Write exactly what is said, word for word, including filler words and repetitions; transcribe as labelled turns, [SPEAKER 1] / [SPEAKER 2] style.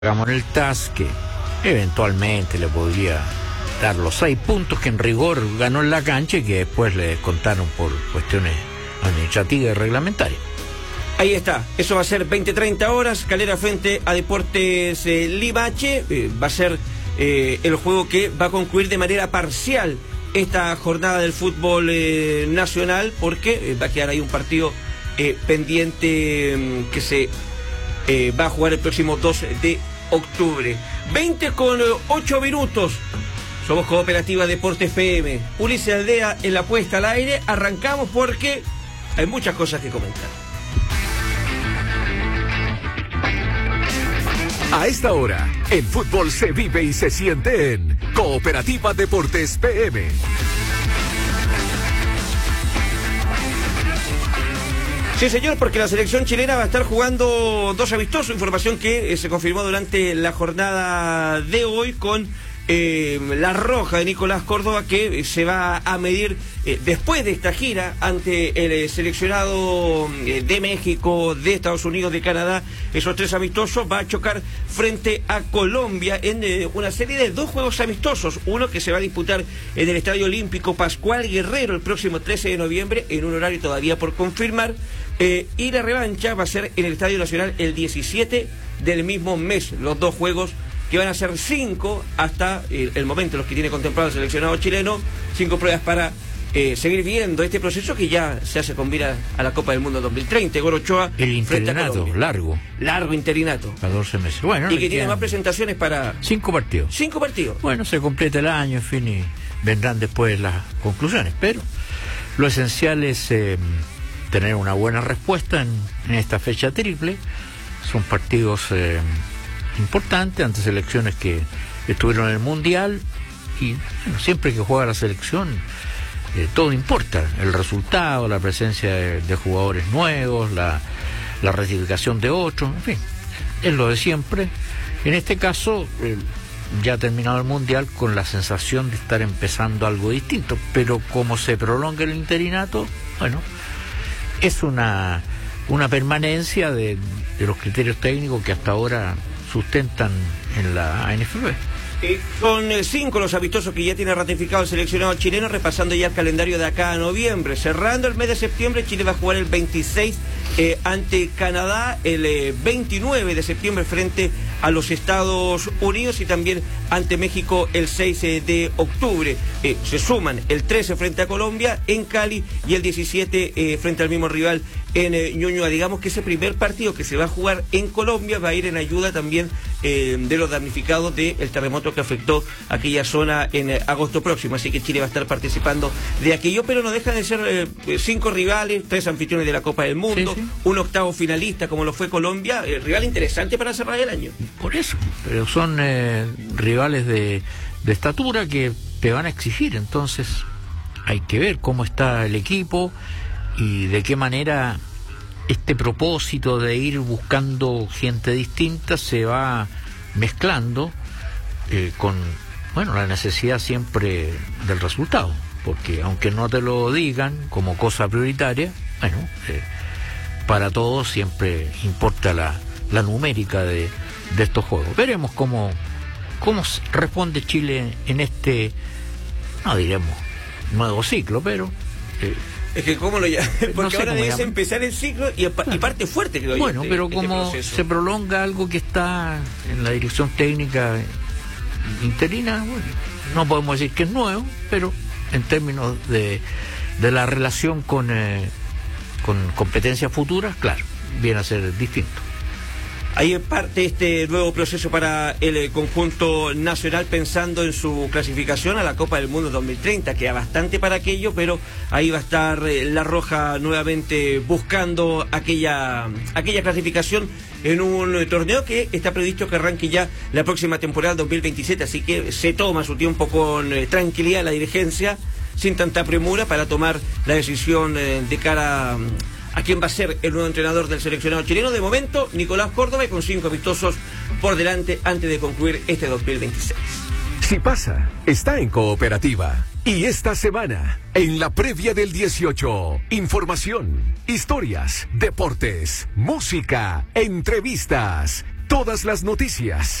[SPEAKER 1] Hagamos el T A S, que eventualmente le podría dar los seis puntos que en rigor ganó en la cancha y que después le descontaron por cuestiones administrativas y reglamentarias.
[SPEAKER 2] Ahí está, eso va a ser veinte treinta horas, Calera frente a Deportes eh, Limache. Eh, va a ser eh, el juego que va a concluir de manera parcial esta jornada del fútbol eh, nacional, porque eh, va a quedar ahí un partido eh, pendiente eh, que se eh, va a jugar el próximo dos de octubre. veinte con ocho minutos. Somos Cooperativa Deportes P M. Ulises Aldea en la puesta al aire. Arrancamos porque hay muchas cosas que comentar.
[SPEAKER 3] A esta hora, el fútbol se vive y se siente en Cooperativa Deportes P M.
[SPEAKER 2] Sí, señor, porque la selección chilena va a estar jugando dos amistosos, información que eh, se confirmó durante la jornada de hoy con eh, la roja de Nicolás Córdoba, que eh, se va a medir eh, después de esta gira ante el eh, seleccionado eh, de México, de Estados Unidos, de Canadá. Esos tres amistosos va a chocar frente a Colombia en eh, una serie de dos juegos amistosos, uno que se va a disputar en el Estadio Olímpico Pascual Guerrero el próximo trece de noviembre en un horario todavía por confirmar. Eh, y la revancha va a ser en el Estadio Nacional el diecisiete del mismo mes. Los dos juegos que van a ser cinco hasta el, el momento, los que tiene contemplado el seleccionado chileno, cinco pruebas para eh, seguir viendo este proceso que ya se hace con mira a la Copa del Mundo dos mil treinta. Igor Ochoa,
[SPEAKER 1] el interinato, largo.
[SPEAKER 2] Largo interinato.
[SPEAKER 1] catorce meses. Bueno,
[SPEAKER 2] y que tiene más presentaciones para...
[SPEAKER 1] Cinco partidos.
[SPEAKER 2] Cinco partidos.
[SPEAKER 1] Bueno, se completa el año, en fin, y vendrán después las conclusiones. Pero lo esencial es... Eh, tener una buena respuesta en, en esta fecha triple. Son partidos eh, importantes ante selecciones que estuvieron en el Mundial y bueno, siempre que juega la selección eh, todo importa, el resultado, la presencia de, de jugadores nuevos, la, la ratificación de otros, en fin, es lo de siempre. En este caso eh, ya ha terminado el Mundial con la sensación de estar empezando algo distinto, pero como se prolonga el interinato, bueno, es una, una permanencia de, de los criterios técnicos que hasta ahora sustentan en la A N F P.
[SPEAKER 2] Eh, son eh, cinco los amistosos que ya tiene ratificado el seleccionado chileno, repasando ya el calendario de acá a noviembre. Cerrando el mes de septiembre, Chile va a jugar el veintiséis eh, ante Canadá, el eh, veintinueve de septiembre frente a los Estados Unidos y también ante México el seis eh, de octubre. Eh, se suman el trece frente a Colombia en Cali y el diecisiete eh, frente al mismo rival en eh, Ñuñoa. Digamos que ese primer partido que se va a jugar en Colombia va a ir en ayuda también eh, de los damnificados del terremoto que afectó aquella zona en eh, agosto próximo. Así que Chile va a estar participando de aquello, pero no dejan de ser eh, cinco rivales, tres anfitriones de la Copa del Mundo, sí, sí. Un octavo finalista como lo fue Colombia, eh, rival interesante para cerrar el año.
[SPEAKER 1] Por eso, pero son eh, rivales de, de estatura que te van a exigir, entonces hay que ver cómo está el equipo y de qué manera este propósito de ir buscando gente distinta se va mezclando eh, con, bueno, la necesidad siempre del resultado, porque aunque no te lo digan como cosa prioritaria, bueno, eh, para todos siempre importa la, la numérica de, de estos juegos. Veremos cómo, cómo responde Chile en este, no diremos nuevo ciclo, pero... Eh,
[SPEAKER 2] Es que cómo lo llaman, porque
[SPEAKER 1] no sé
[SPEAKER 2] ahora debes
[SPEAKER 1] llama.
[SPEAKER 2] empezar el ciclo y, y parte fuerte que lo
[SPEAKER 1] Bueno,
[SPEAKER 2] este,
[SPEAKER 1] pero
[SPEAKER 2] este
[SPEAKER 1] como
[SPEAKER 2] proceso.
[SPEAKER 1] Se prolonga algo que está en la dirección técnica interina, bueno, no podemos decir que es nuevo, pero en términos de, de la relación con, eh, con competencias futuras, claro, viene a ser distinto.
[SPEAKER 2] Ahí parte este nuevo proceso para el conjunto nacional, pensando en su clasificación a la Copa del Mundo dos mil treinta. Queda bastante para aquello, pero ahí va a estar la Roja nuevamente buscando aquella, aquella clasificación en un torneo que está previsto que arranque ya la próxima temporada dos mil veintisiete. Así que se toma su tiempo con eh, tranquilidad la dirigencia, sin tanta premura, para tomar la decisión eh, de cara a... a quién va a ser el nuevo entrenador del seleccionado chileno. De momento, Nicolás Córdoba, con cinco amistosos por delante antes de concluir este dos mil veintiséis.
[SPEAKER 3] Si pasa, está en Cooperativa. Y esta semana, en la previa del dieciocho, información, historias, deportes, música, entrevistas, todas las noticias.